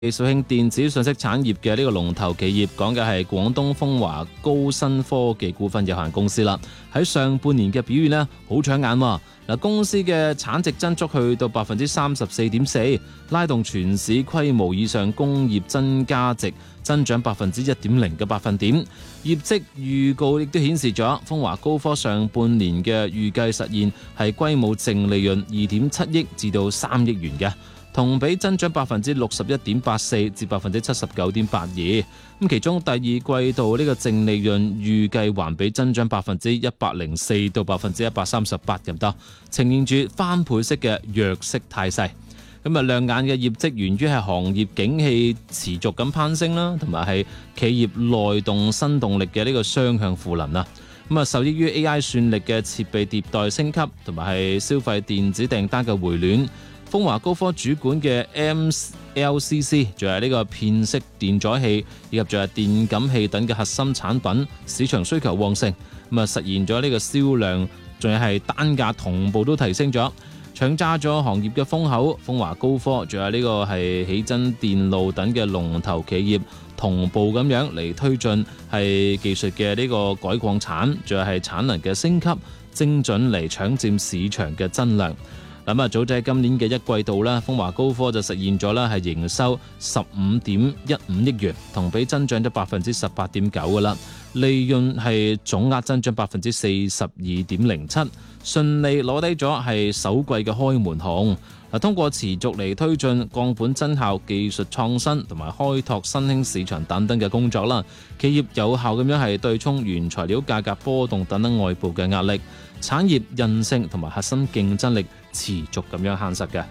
肇慶電子信息產業嘅呢個龍頭企業，講嘅係廣東風華高新科技股份有限公司啦。喺上半年嘅表現呢，好搶眼喎。嗱，公司嘅產值增速去到 34.4%， 拉動全市規模以上工業增加值增長 1.0% 嘅百分點。業績預告亦都顯示咗風華高科上半年嘅預計實現係規模淨利潤 2.7 億至到3億元嘅。同比增長 61.84% 至 79.82%。咁其中第二季度呢個淨利潤預計環比增長 104% 到 138% 咁多，呈現住翻倍式嘅弱勢態勢。咁啊，亮眼嘅業績源於係行業景氣持續咁攀升啦，同埋係企業內動新動力嘅呢個雙向賦能啊。咁啊，受益於 AI 算力嘅設備迭代升級，同埋係消費電子訂單嘅回暖。風華高科主管嘅 MLCC， 仲有呢個片式電阻器以及仲有電感器等嘅核心產品市場需求旺盛，咁啊實現咗呢個銷量，仲有係單價同步都提升咗，搶揸咗行業嘅風口。風華高科仲有呢個係起真電路等嘅龍頭企業同步咁樣嚟推進係技術嘅呢個改礦產，仲有係產能嘅升級精準嚟搶佔市場嘅增量。咁啊，早在今年嘅一季度啦，風華高科就實現咗啦係營收 15.15 億元，同比增長咗 18.9% 噶啦，利潤係總額增長 42.07%， 順利攞低咗係首季嘅開門紅。通過持續嚟推進降本增效、技術創新同埋開拓新興市場等等嘅工作啦，企業有效咁樣係對沖原材料價格波動等等外部嘅壓力，產業韌性同埋核心競爭力持續咁樣夯實嘅。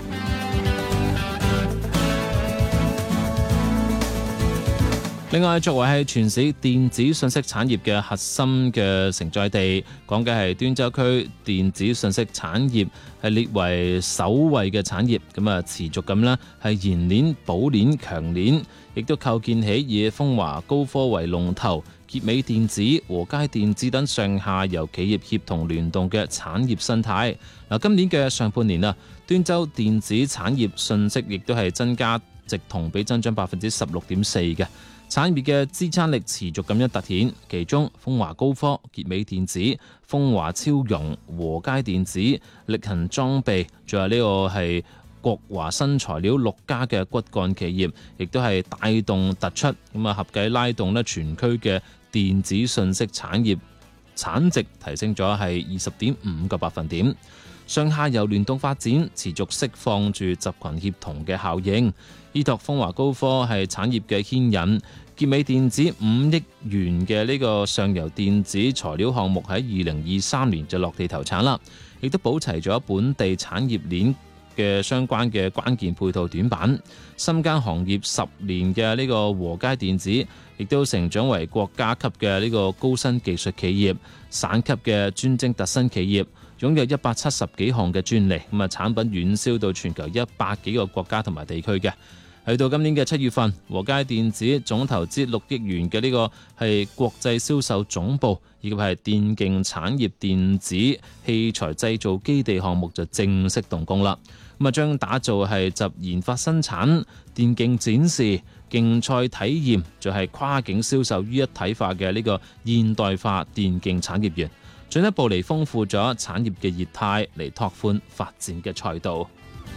另外，作為係全市電子信息產業嘅核心嘅承載地，講嘅係端州區電子信息產業係列為首位嘅產業，咁啊持續咁呢係延鏈、補鏈、強鏈，亦都構建起以風華高科為龍頭，傑美電子、和佳電子等上下游企業協同聯動嘅產業生態。嗱，今年嘅上半年啊，端州電子產業信息亦都係增加值同比增長 16.4% 嘅。產業嘅支撐力持續咁樣凸顯，其中風華高科、傑美電子、風華超容、和佳電子、力恒裝備，仲有呢個係國華新材料6家嘅骨幹企業，亦都係帶動突出，咁啊合計拉動咧全區嘅電子信息產業產值提升咗係 20.5 個百分點。上下游聯動發展持續釋放住集群協同嘅效應，依託風華高科係產業嘅牽引，傑美電子5億元嘅呢個上游電子材料項目喺2023年就落地投產啦，亦都補齊咗本地產業鏈嘅相關嘅關鍵配套短板。深耕行業10年嘅呢個和佳電子，亦都成長為國家級嘅呢個高新技術企業、省級嘅專精特新企業。擁有170幾項嘅專利，咁啊產品遠銷到全球100幾個國家同埋地區嘅。去到今年嘅7月份，和佳電子總投資6億元嘅呢個係國際銷售總部，以及係電競產業電子器材製造基地項目就正式動工啦。咁啊將打造係集研發生產、電競展示、競賽體驗，就係跨境銷售於一體化嘅呢個現代化電競產業園。進一步嚟豐富咗產業嘅業態，嚟拓寬發展嘅賽道。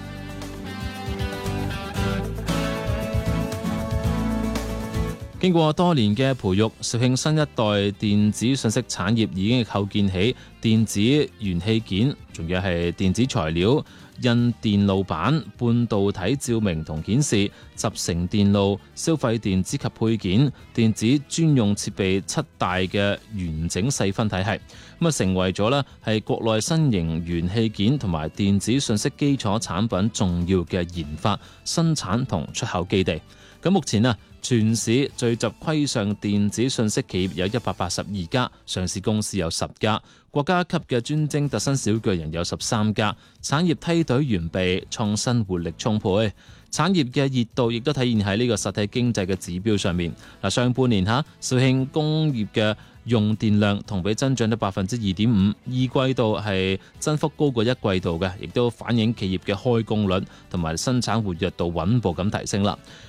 經過多年嘅培育，肇慶新一代電子信息產業已經構建起電子元器件，仲有係電子材料、印電路板、半導體照明同顯示、集成電路、消費電子及配件、電子專用設備7大嘅完整細分體系，咁啊成為咗咧係國內新型元器件同埋電子信息基礎產品重要嘅研發、生產同出口基地。咁目前啊，全市聚集規上電子信息企業有182家，上市公司有10家，國家級嘅專精特新小巨人有13家，產業梯隊完備，創新活力充沛。產業嘅熱度亦都體現喺呢個實體經濟嘅指標上面。嗱，上半年肇慶工業嘅用電量同比增長咗2.5%，二季度係增幅高過一季度嘅，亦都反映企業嘅開工率同埋生產活躍度穩步咁提升啦。